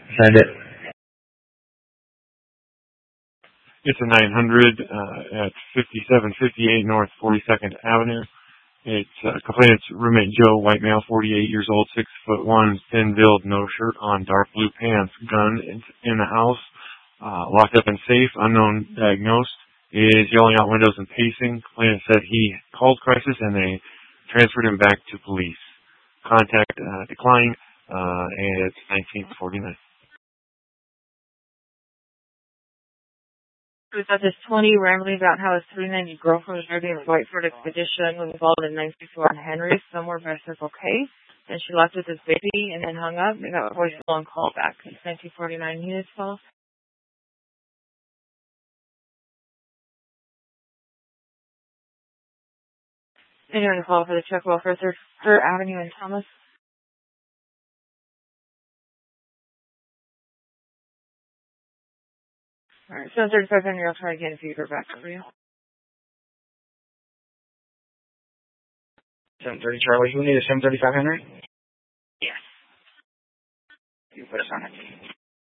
Send it. It's a 900 at 5758 North 42nd Avenue. It's complainant's roommate Joe, white male, 48 years old, 6'1", thin build, no shirt on, dark blue pants, gun in the house, locked up in safe, unknown diagnosed, is yelling out windows and pacing. Complainant said he called crisis and they transferred him back to police. Contact declined, and it's 1949. It was at this 20 rambling about how his 390 girlfriend was driving a Whiteford Expedition was involved in 964 on Henry somewhere by Circle K. And she left with his baby and then hung up and got a voicemail and call back. It's 1949 units call. Anyone call for the Chuck Welfare 3rd Avenue in Thomas? Alright, 735 Henry, I'll try again if you hear back for you. 730 Charlie, who needed 735 Henry? Yes. You put us on it.